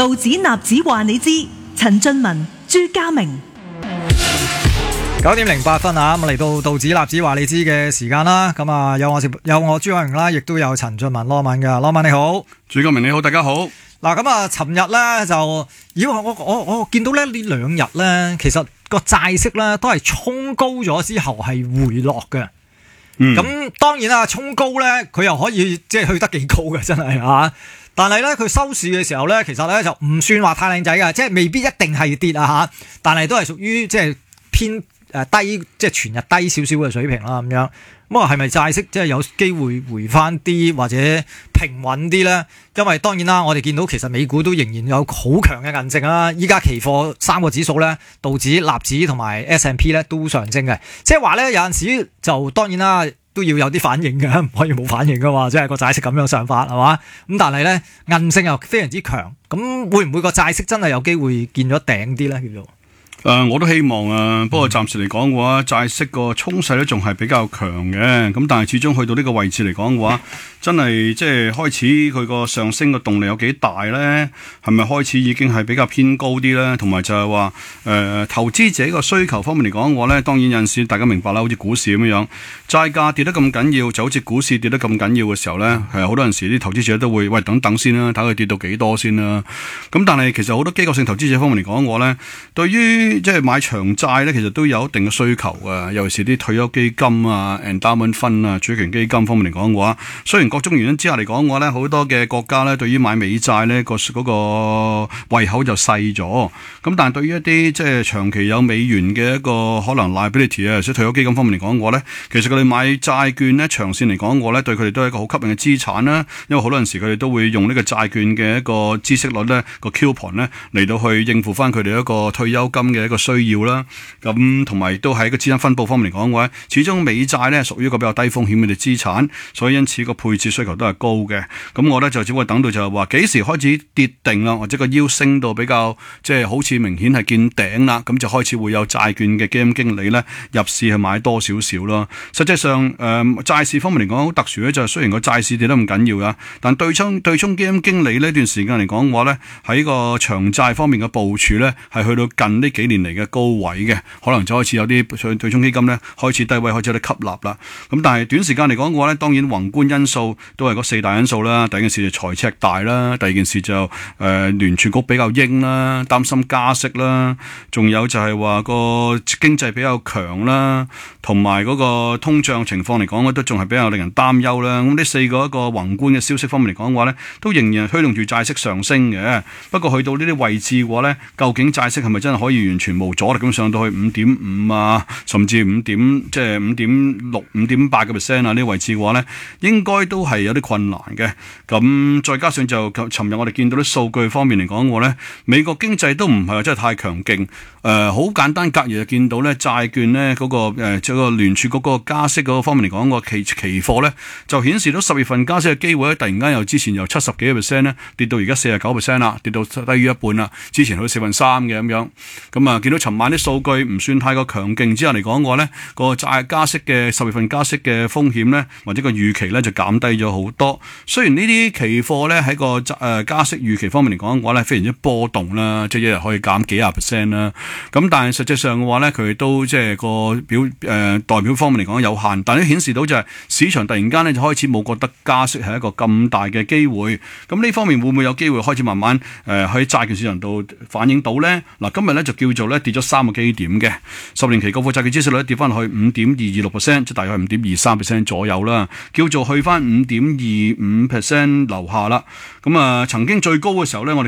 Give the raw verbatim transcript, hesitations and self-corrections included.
道指納指話你知，陳俊文、朱家明。 九點零八分啊，咁嚟到道指納指話你知嘅時間啦。咁啊，有我有我朱家明啦，亦都有陳俊文羅文噶。羅文你好， 朱家明你好，大家好。 嗱，咁啊，尋日咧就，咦，我我我我見到咧呢兩日咧，其實個債息咧都係衝高咗之後係回落嘅。嗯，咁當然啦，衝高咧佢又可以即係去得幾高嘅，真係啊。但係咧，佢收市嘅時候咧，其實咧就唔算話太靚仔㗎，即係未必一定係跌啊嚇。但係都係屬於即係偏誒低，即係全日低少少嘅水平啦咁樣。咁啊，係咪債息即係有機會回翻啲或者平穩啲咧？因為當然啦，我哋見到其實美股都仍然有好強嘅韌性啦。依家期貨三個指數咧，道指、納指同埋 S and P 咧都上升嘅。即係話咧，有陣時就當然啦。都要有啲反應嘅，唔可以冇反應噶嘛，即係個債息咁樣上發係嘛？咁但係咧韌性又非常之強，咁會唔會個債息真係有機會見咗頂啲咧？叫做誒、呃，我都希望啊，不過暫時嚟講嘅話，債息個衝勢咧仲係比較強嘅，咁但係始終去到呢個位置嚟講嘅話，真係即係開始佢個上升嘅動力有幾大咧？係咪開始已經係比較偏高啲咧？同埋就係話誒投資者個需求方面嚟講嘅話咧，當然有陣時大家明白啦，好似股市咁樣樣，債價跌得咁緊要，就好似股市跌得咁緊要嘅時候咧，係好多陣時啲投資者都會喂等等先啦，睇佢跌到幾多先啦。咁但係其實好多機構性投資者方面嚟講嘅話咧，對於即係買長債咧，其實都有一定嘅需求嘅，尤其是啲退休基金啊、endowment fund 啊、主權基金方面嚟講嘅話，雖然各種原因之下嚟講嘅話咧，好多嘅國家咧對於買美債咧個嗰個胃口就細咗，咁但係對於一啲即係長期有美元嘅一個可能 liability 啊，即係退休基金方面嚟講嘅話咧，其實佢哋買債券咧長線嚟講嘅話咧，對佢哋都係一個好吸引嘅資產啦，因為好多陣時佢哋都會用呢個債券嘅一個孳息率咧個 coupon 咧嚟到去應付翻佢哋一個退休金嘅一個需要啦，咁同埋都喺個資產分佈方面嚟講嘅話，始終美債咧屬於一個比較低風險嘅資產，所以因此個配置需求都係高嘅。咁我咧就只會等到就係話幾時開始跌定啦，或者個腰升到比較即係好似明顯係見頂啦，咁就開始會有債券嘅基金經理咧入市去買多少少咯。實際上誒、呃、債市方面嚟講好特殊咧，就係雖然個債市跌得咁緊要啊，但對沖對沖基金經理呢段時間嚟講嘅話咧，喺個長債方面嘅部署咧係去到近呢幾年嚟嘅高位嘅，可能就開始有啲對沖基金咧開始低位開始有啲吸納啦。咁但係短時間嚟講嘅話咧，當然宏觀因素都係嗰四大因素啦。第一件事就財赤大啦，第二件事就誒、呃、聯儲局比較鷹啦，擔心加息啦，仲有就係話個經濟比較強啦，同埋嗰個通脹情況嚟講咧都仲係比較令人擔憂啦。咁呢四個一個宏觀嘅消息方面嚟講嘅話咧，都仍然係推動住債息上升嘅。不過去到呢啲位置嘅話咧，究竟債息係咪真係可以完全無阻力咁上到去五點五啊，甚至五點即係五點六、五點八嘅 percent 啊？呢啲位置嘅話咧，應該都係有啲困難嘅。咁再加上就尋日我哋見到啲數據方面嚟講嘅話咧，美國經濟都唔係話真係太強勁。誒、呃，好簡單，隔夜就見到咧債券咧嗰、那個誒即係個聯儲局嗰個加息嗰個方面嚟講，個期期貨咧就顯示到十月份加息嘅機會咧，突然間由之前由七十幾個 percent 咧跌到而家四十九 percent 啦，跌到低於一半啦。之前去到四分三嘅咁樣。咁啊，見到尋晚啲數據唔算太過強勁之下嚟講嘅話咧，個債加息嘅十月份加息嘅風險咧，或者個預期咧就減低咗好多。雖然呢啲期貨咧喺個誒加息預期方面嚟講嘅話咧，非常之波動啦，即係一日可以減幾廿 percent 啦。咁但係實際上嘅話咧，佢都即係個表誒、呃、代表方面嚟講有限，但係都顯示到就係市場突然間咧就開始冇覺得加息係一個咁大嘅機會。咁呢方面會唔會有機會開始慢慢誒喺債券市場度反映到咧？嗱，今日咧就叫做咧跌咗三個基點嘅十年期國庫債券孳息率跌翻去五點二二六 percent， 即係大概係五點二三 percent 左右啦，叫做去翻五點二五 percent 樓下啦。咁啊，曾經最高嘅時候咧，我哋